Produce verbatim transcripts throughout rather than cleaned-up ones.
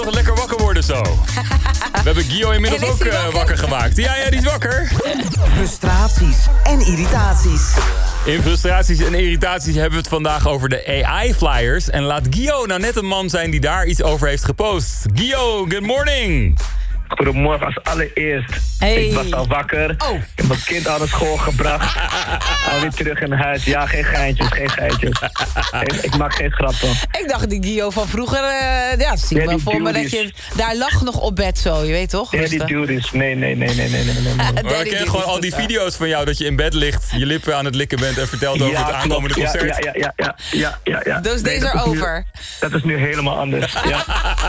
Toch lekker wakker worden zo. We hebben Gio inmiddels ook uh, wakker? wakker gemaakt. Ja, ja, die is wakker. Frustraties en irritaties. In frustraties en irritaties hebben we het vandaag over de A I-flyers. En laat Gio nou net een man zijn die daar iets over heeft gepost. Gio, good morning. Goedemorgen, als allereerst. Hey. Ik was al wakker. Oh. Ik heb mijn kind al naar school gebracht. Alweer terug in huis. Ja, geen geintjes, geen geintjes. Ik, ik maak geen grappen. Ik dacht die Gio van vroeger, uh, ja, zie ik Ja, wel die voor me dat duties. je daar lag nog op bed zo, je weet toch? Ja, die Rustig. duties. Nee, nee, nee, nee, nee, nee, nee. nee. Maar we Daddy kennen gewoon al die duties. video's van jou dat je in bed ligt, je lippen aan het likken bent en vertelt over het klopt. aankomende Ja, concert. Ja, ja, ja, ja, ja, ja, ja. Dus Nee, deze dat is nu- erover. Dat is nu helemaal anders. Ja.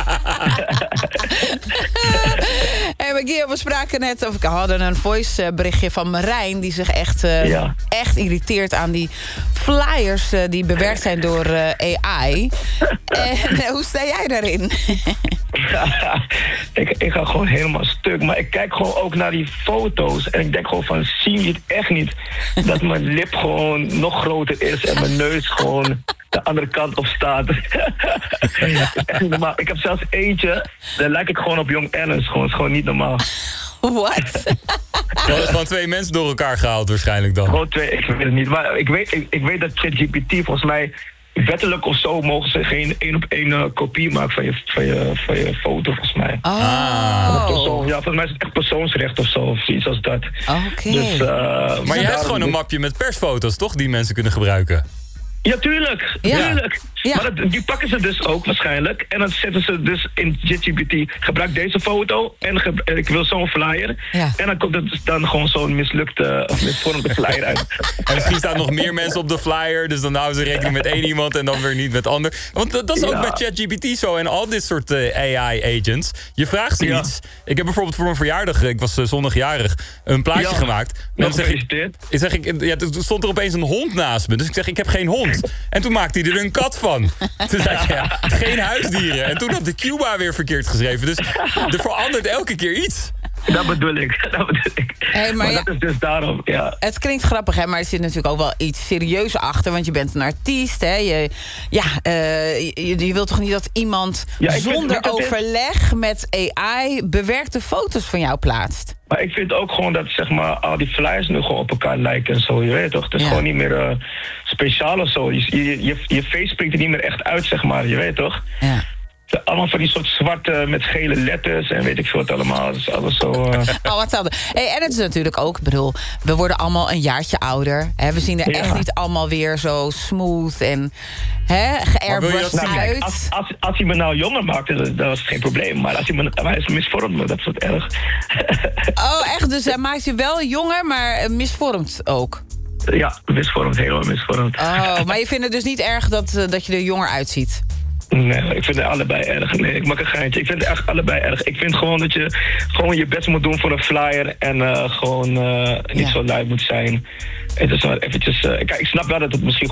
Hey, maar Gio, we spraken net, of we hadden een voice berichtje van Marijn die zich echt, uh, Ja. echt irriteert aan die flyers uh, die bewerkt zijn door uh, A I. En uh, hoe sta jij daarin? ik, ik ga gewoon helemaal stuk. Maar ik kijk gewoon ook naar die foto's. En ik denk gewoon van, zie je het echt niet? Dat mijn lip gewoon nog groter is. En mijn neus gewoon de andere kant op staat. Echt niet normaal. Ik heb zelfs eentje. Daar lijk ik gewoon op Jong Ernst. Gewoon, is gewoon niet normaal. What? Gewoon van twee mensen door elkaar gehaald waarschijnlijk dan. Gewoon twee, ik weet het niet. Maar ik weet, ik, ik weet dat ChatGPT volgens mij wettelijk of zo mogen ze geen één op één uh, kopie maken van je, van, je, van je foto, volgens mij. Oh. Persoon, ja, volgens mij is het echt persoonsrecht of zo, of iets als dat. Oké. Dus, uh, Maar je hebt daarom- gewoon een mapje met persfoto's, toch? Die mensen kunnen gebruiken. Ja, tuurlijk. Ja. tuurlijk. Ja. Maar dat, die pakken ze dus ook waarschijnlijk. En dan zetten ze dus in ChatGPT, gebruik deze foto en ge- ik wil zo'n flyer. Ja. En dan komt er dus dan gewoon zo'n mislukte of misvormde flyer uit. En misschien staan nog meer mensen op de flyer, dus dan houden ze rekening met één iemand en dan weer niet met ander. Want dat, dat is ook Ja. met ChatGPT zo en al dit soort uh, A I-agents. Je vraagt ze Ja. iets. Ik heb bijvoorbeeld voor mijn verjaardag, ik was uh, zondagjarig, een plaatje Ja. gemaakt. Nog Dan zeg ik, gefeliciteerd. ik zeg ik, ja, er stond er opeens een hond naast me. Dus ik zeg, ik heb geen hond. En toen maakte hij er een kat van. Toen zei ik, ja, geen huisdieren. En toen had de Cuba weer verkeerd geschreven. Dus er verandert elke keer iets. Dat bedoel ik, dat bedoel ik. Hey, maar maar ja- dat is dus daarom, ja. Het klinkt grappig, hè, maar er zit natuurlijk ook wel iets serieus achter. Want je bent een artiest, hè. Je, ja, uh, je, je wilt toch niet dat iemand Ja, ik vind- zonder weet dat is- overleg met A I bewerkte foto's van jou plaatst? Maar ik vind ook gewoon dat zeg maar, al die flyers nu gewoon op elkaar lijken en zo. Je weet toch? Het is Ja. gewoon niet meer uh, speciaal of zo. Je, je, je, je face springt er niet meer echt uit, zeg maar. Je weet toch? Ja. Allemaal van die soort zwarte met gele letters en weet ik veel wat allemaal. Het is alles zo... Uh... Oh, wat dan? Hey, en het is natuurlijk ook, ik bedoel, we worden allemaal een jaartje ouder. Hè? We zien er Ja. echt niet allemaal weer zo smooth en hè, geairbrushed Maar wil je dat zien? uit. Als, als, als hij me nou jonger maakte, dat, dat was geen probleem. Maar als hij me maar hij is misvormd, dat is wat erg. Oh, echt? Dus hij maakt je wel jonger, maar eh, misvormd ook? Ja, misvormd, helemaal misvormd. Oh, maar je vindt het dus niet erg dat, eh, dat je er jonger uitziet? Nee, ik vind het allebei erg. Nee, ik maak een geintje. Ik vind het echt allebei erg. Ik vind gewoon dat je gewoon je best moet doen voor een flyer. En uh, gewoon uh, niet Ja. zo lui moet zijn. Het is wel eventjes... Uh, kijk, ik snap wel dat het misschien goed